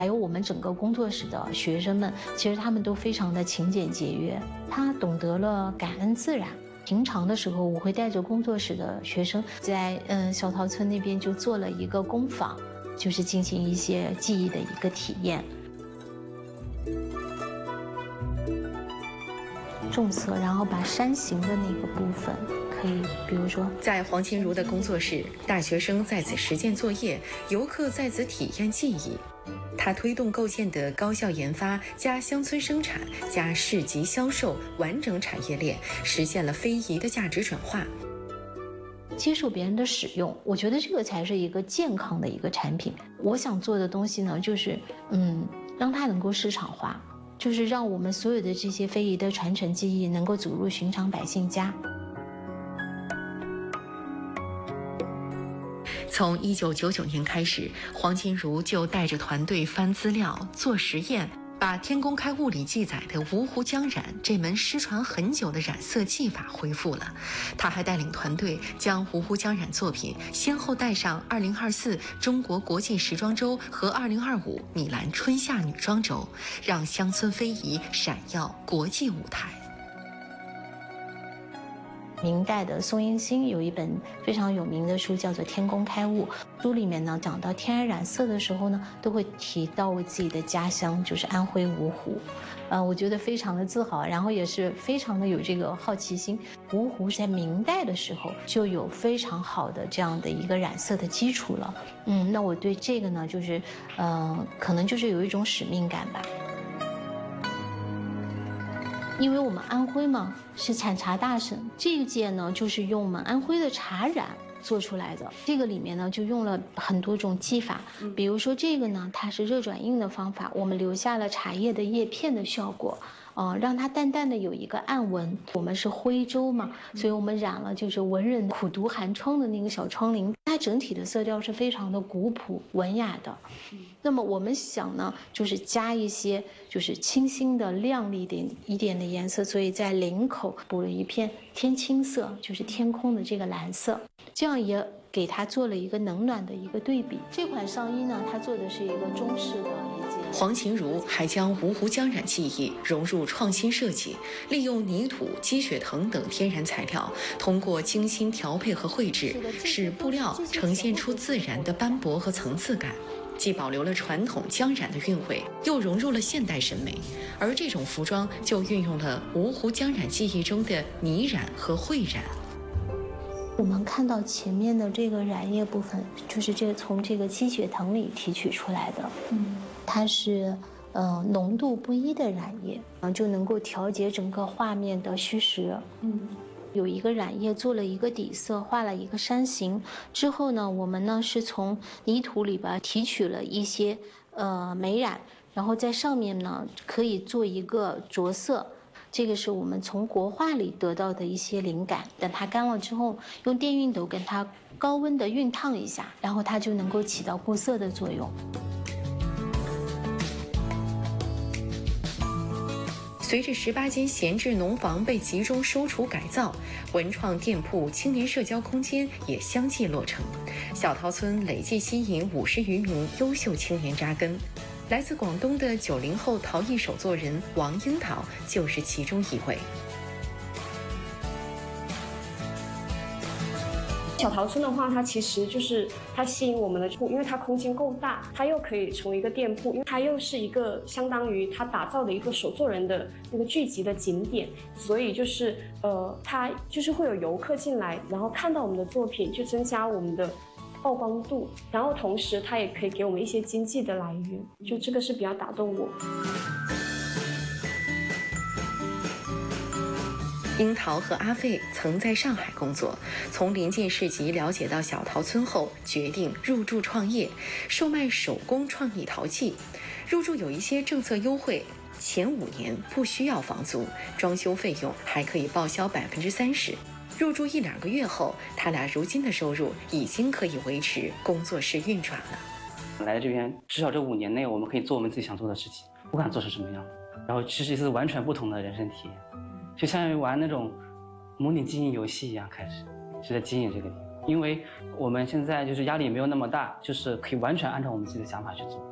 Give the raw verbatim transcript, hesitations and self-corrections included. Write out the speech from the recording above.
还有我们整个工作室的学生们，其实他们都非常的勤俭节约，他懂得了感恩自然。平常的时候，我会带着工作室的学生在嗯小桃村那边就做了一个工坊，就是进行一些技艺的一个体验。重色，然后把山形的那个部分，可以比如说， 在黄琴如的工作室，大学生在此实践作业，游客在此体验技艺。他推动构建的高校研发加乡村生产加市集销售完整产业链，实现了非遗的价值转化。 接受别人的使用，我觉得这个才是一个健康的一个产品。我想做的东西呢，就是嗯，让它能够市场化，就是让我们所有的这些非遗的传承技艺能够走入寻常百姓家。 从一九九九年开始，黄琴如就带着团队翻资料、做实验，把《天工开物》里记载的芜湖浆染这门失传很久的染色技法恢复了。他还带领团队将芜湖浆染作品先后带上二零二四中国国际时装周和二零二五米兰春夏女装周，让乡村非遗闪耀国际舞台。 明代的宋应星有一本非常有名的书，叫做《天工开物》。书里面呢，讲到天然染色的时候呢，都会提到我自己的家乡，就是安徽芜湖。呃，我觉得非常的自豪，然后也是非常的有这个好奇心。芜湖在明代的时候就有非常好的这样的一个染色的基础了。嗯，那我对这个呢，就是，呃，可能就是有一种使命感吧。因为我们安徽嘛是产茶大省，这一届呢就是用我们安徽的茶染做出来的。这个里面呢就用了很多种技法，比如说这个呢它是热转印的方法，我们留下了茶叶的叶片的效果，呃，让它淡淡的有一个暗纹。我们是徽州嘛，所以我们染了就是文人苦读寒窗的那个小窗棂，它整体的色调是非常的古朴文雅的。那么我们想呢，就是加一些就是清新的亮丽点一点的颜色，所以在领口补了一片天青色，就是天空的这个蓝色，这样也给它做了一个冷暖的一个对比。这款上衣呢，它做的是一个中式的一件。 黄琴如还将芜湖浆染技艺融入创新设计，利用泥土、积雪藤等天然材料，通过精心调配和绘制，使布料呈现出自然的斑驳和层次感。既保留了传统浆染的韵味，又融入了现代审美，而这种服装就运用了芜湖浆染技艺中的泥染和绘染。 我们看到前面的这个染液部分，就是这从这个积雪藤里提取出来的，嗯，它是呃浓度不一的染液，啊，就能够调节整个画面的虚实，嗯。有一个染液做了一个底色，画了一个山形之后呢，我们呢是从泥土里边提取了一些呃美染，然后在上面呢可以做一个着色，这个是我们从国画里得到的一些灵感。等它干了之后，用电熨斗跟它高温的熨烫一下，然后它就能够起到固色的作用。 随着十八间闲置农房被集中收储改造，文创店铺、青年社交空间也相继落成。小桃村累计吸引五十余名优秀青年扎根。来自广东的九零后陶艺手作人王樱桃就是其中一位。 小桃村的话，它其实就是它吸引我们的，因为它空间够大，它又可以成为一个店铺，因为它又是一个相当于它打造的一个手作人的那个聚集的景点，所以就是呃，它就是会有游客进来，然后看到我们的作品，就增加我们的曝光度，然后同时它也可以给我们一些经济的来源，就这个是比较打动我。 樱桃和阿费曾在上海工作，从临近市集了解到小桃村后，决定入驻创业，售卖手工创意陶器。入驻有一些政策优惠，前五年不需要房租，装修费用还可以报销百分之三十。入驻一两个月后，他俩如今的收入已经可以维持工作室运转了。 来这边至少这五年内，我们可以做我们自己想做的事情，不管做成什么样，然后其实是完全不同的人生体验。就相当于玩那种模拟经营游戏一样，开始是在经营这个地方，因为我们现在就是压力也没有那么大，就是可以完全按照我们自己的想法去做。